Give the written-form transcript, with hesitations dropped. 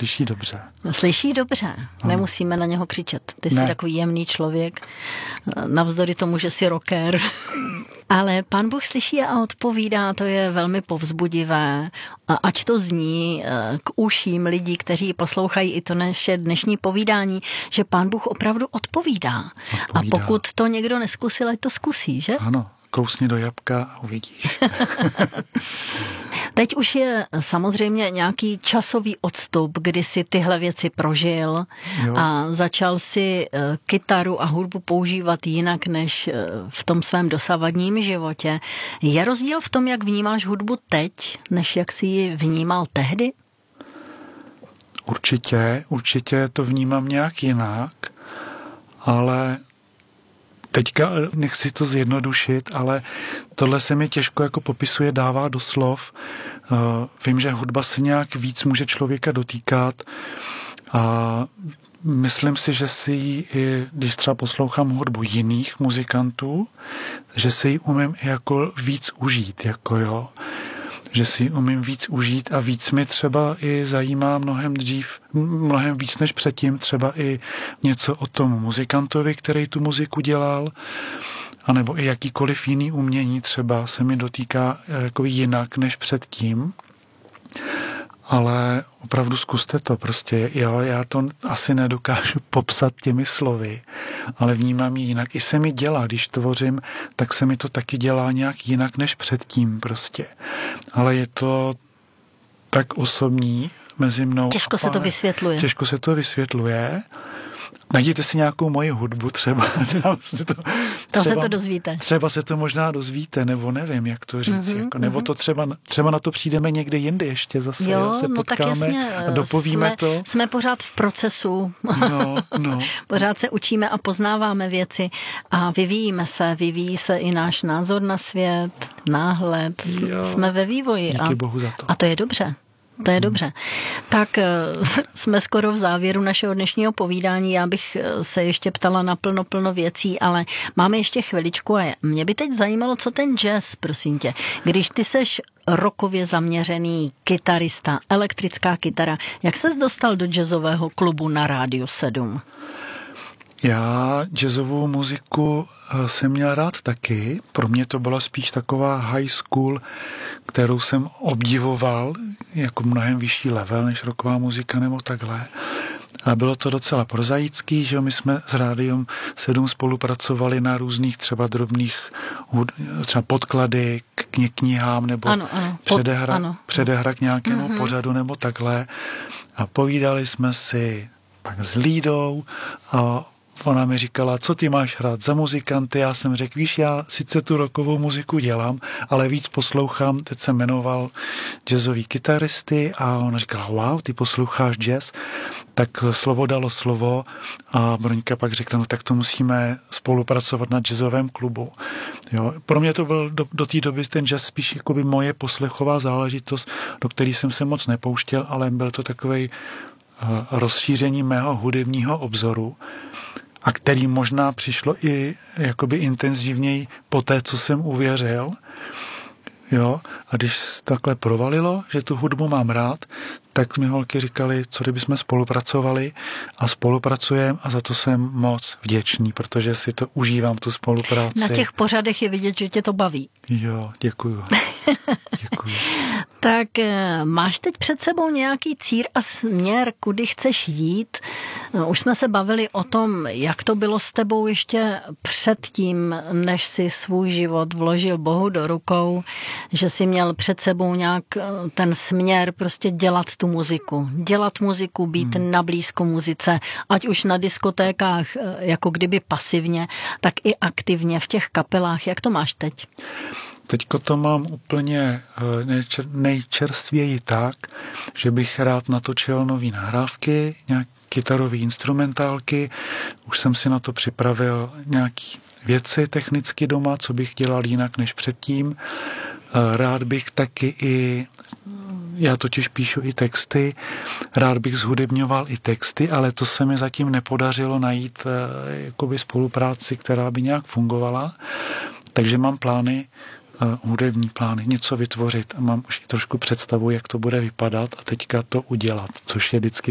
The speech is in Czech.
slyší dobře. Slyší dobře, nemusíme na něho křičet. Ty jsi takový jemný člověk, navzdory tomu, že jsi rocker. Ale Pán Bůh slyší a odpovídá, to je velmi povzbudivé. Ať to zní k uším lidí, kteří poslouchají i to naše dnešní povídání, že Pán Bůh opravdu odpovídá. A pokud to někdo neskusil, ať to zkusí, že? Ano, kousni do jabka a uvidíš. Teď už je samozřejmě nějaký časový odstup, kdy si tyhle věci prožil a začal si kytaru a hudbu používat jinak než v tom svém dosavadním životě. Je rozdíl v tom, jak vnímáš hudbu teď, než jak jsi ji vnímal tehdy? Určitě to vnímám nějak jinak, ale teďka nechci to zjednodušit, ale tohle se mi těžko jako popisuje, dává do slov. Vím, že hudba se nějak víc může člověka dotýkat a myslím si, že si ji, když třeba poslouchám hudbu jiných muzikantů, že si ji umím jako víc užít, že si ji umím víc užít a víc mi třeba i zajímá mnohem víc než předtím, třeba i něco o tom muzikantovi, který tu muziku dělal, anebo i jakýkoliv jiný umění třeba se mi dotýká jako jinak než předtím. Ale opravdu zkuste to prostě. Já to asi nedokážu popsat těmi slovy, ale vnímám ji jinak. I se mi dělá, když tvořím, tak se mi to taky dělá nějak jinak než předtím prostě. Ale je to tak osobní mezi mnou. Těžko se to vysvětluje. Najděte si nějakou moji hudbu třeba. To se to dozvíte. Třeba se to možná dozvíte, nebo nevím, jak to říct. Nebo to třeba na to přijdeme někde jinde ještě zase. Se potkáme a dopovíme to. Jsme pořád v procesu. No. Pořád se učíme a poznáváme věci a vyvíjí se i náš názor na svět, náhled. Jsme ve vývoji. Díky Bohu za to. A to je dobře. To je dobře. Tak jsme skoro v závěru našeho dnešního povídání. Já bych se ještě ptala na plno věcí, ale máme ještě chviličku a mě by teď zajímalo, co ten jazz, prosím tě. Když ty seš rockově zaměřený kytarista, elektrická kytara, jak ses dostal do jazzového klubu na Rádiu 7? Já jazzovou muziku jsem měl rád taky. Pro mě to byla spíš taková high school, kterou jsem obdivoval, jako mnohem vyšší level než rocková muzika nebo takhle. A bylo to docela prozaický, že my jsme s Rádiem 7 spolupracovali na různých třeba drobných třeba podklady k knihám nebo předehra k nějakému pořadu nebo takhle. A povídali jsme si pak s Lídou a ona mi říkala, co ty máš hrát za muzikanty? Já jsem řekl, víš, já sice tu rockovou muziku dělám, ale víc poslouchám, teď jsem jmenoval jazzový kytaristy a ona říkala, wow, ty posloucháš jazz? Tak slovo dalo slovo a Broňka pak řekla, no tak to musíme spolupracovat na jazzovém klubu. Jo. Pro mě to byl do té doby ten jazz spíš jakoby moje poslechová záležitost, do které jsem se moc nepouštěl, ale byl to takovej rozšíření mého hudebního obzoru, a který možná přišlo i jakoby intenzivněji po té, co jsem uvěřil. Jo? A když takhle provalilo, že tu hudbu mám rád, tak mi holky říkali, co kdybychom spolupracovali a spolupracujeme a za to jsem moc vděčný, protože si to užívám, tu spolupráci. Na těch pořadech je vidět, že tě to baví. Jo, děkuju. Tak máš teď před sebou nějaký cíl a směr, kudy chceš jít? Už jsme se bavili o tom, jak to bylo s tebou ještě předtím, než si svůj život vložil Bohu do rukou, že jsi měl před sebou nějak ten směr prostě dělat tu muziku. Dělat muziku, být na blízko muzice, ať už na diskotékách, jako kdyby pasivně, tak i aktivně v těch kapelách. Jak to máš teď? Teďko to mám úplně nejčerstvěji tak, že bych rád natočil nový nahrávky, nějaké kytarové instrumentálky. Už jsem si na to připravil nějaké věci technicky doma, co bych dělal jinak než předtím. Rád bych taky já totiž píšu i texty, rád bych zhudebňoval i texty, ale to se mi zatím nepodařilo najít jakoby spolupráci, která by nějak fungovala. Takže mám hudební plány, něco vytvořit a mám už i trošku představu, jak to bude vypadat a teďka to udělat, což je vždycky